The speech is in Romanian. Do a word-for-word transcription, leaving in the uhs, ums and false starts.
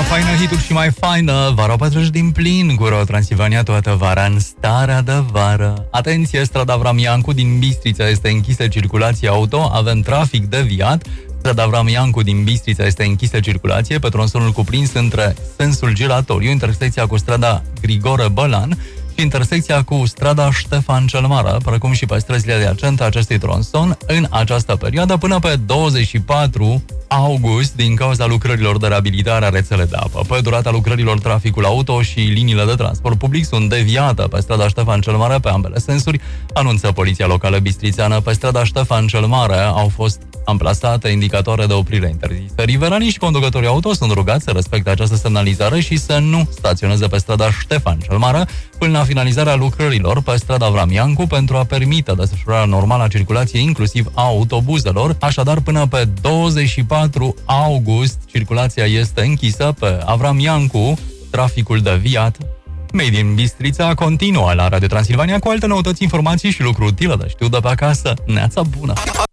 faină, hituri și mai faină. Vara o petreci din plin cu Ro Transilvania toată vara în starea de vară. Atenție, strada Avram Iancu din Bistrița este închisă circulație auto, avem trafic deviat. Strada Avram Iancu din Bistrița este închisă circulație pe tronsonul cuprins între sensul giratoriu, intersecția cu strada Grigore Bălan și intersecția cu strada Ștefan cel Mare, precum și pe străzile adiacente acestui tronson în această perioadă până pe douăzeci și patru august din cauza lucrărilor de reabilitare a rețelei de apă. Pe durata lucrărilor, traficul auto și liniile de transport public sunt deviate pe strada Ștefan cel Mare pe ambele sensuri, anunță Poliția Locală Bistrițeană. Pe strada Ștefan cel Mare au fost amplasate indicatoare de oprire interzise. Riveranii și conducătorii auto sunt rugați să respecte această semnalizare și să nu staționeze pe strada Ștefan cel Mare până la finalizarea lucrărilor pe strada Avram Iancu pentru a permite desfășurarea normală a circulației, inclusiv a autobuzelor. Așadar, până pe douăzeci și patru august, circulația este închisă pe Avram Iancu, traficul deviat. Made in Bistrița continuă la Radio Transilvania cu alte noutăți, informații și lucruri utile de știut de pe acasă. Neața bună!